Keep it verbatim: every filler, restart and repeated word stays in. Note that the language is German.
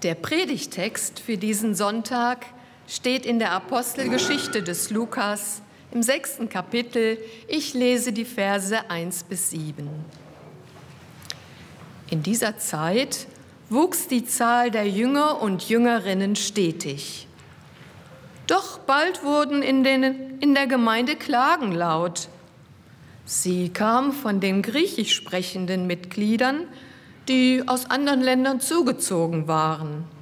Der Predigtext für diesen Sonntag steht in der Apostelgeschichte des Lukas im sechsten Kapitel. Ich lese die Verse eins bis sieben. In dieser Zeit wuchs die Zahl der Jünger und Jüngerinnen stetig. Doch bald wurden in, den, in der Gemeinde Klagen laut. Sie kamen von den griechisch sprechenden Mitgliedern, die aus anderen Ländern zugezogen waren.